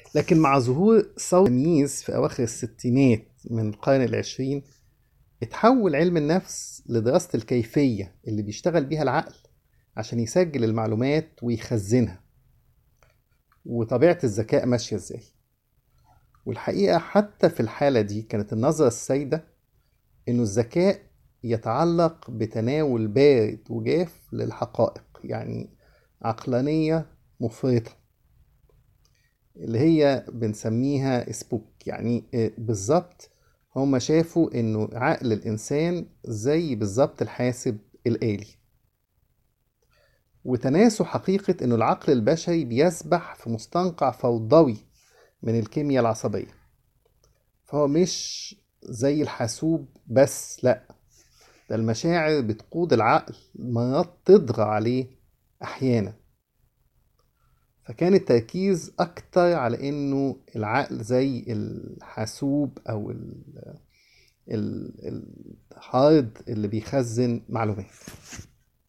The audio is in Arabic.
لكن مع ظهور ثورة التمييز في أواخر الستينات من القرن العشرين، اتحول علم النفس لدراسة الكيفية اللي بيشتغل بيها العقل عشان يسجل المعلومات ويخزنها، وطبيعة الذكاء ماشية ازاي. والحقيقة حتى في الحالة دي كانت النظرة السائدة إنه الذكاء يتعلق بتناول بارد وجاف للحقائق، يعني عقلانية مفرطة اللي هي بنسميها سبوك. يعني بالظبط هما شافوا إنه عقل الإنسان زي بالظبط الحاسب الآلي، وتناسوا حقيقة إنه العقل البشري بيسبح في مستنقع فوضوي من الكيمياء العصبية. فهو مش زي الحاسوب بس، لأ، ده المشاعر بتقود العقل، مرات تطغى عليه أحيانا. فكان التركيز أكتر على إنه العقل زي الحاسوب أو الهارد اللي بيخزن معلومات.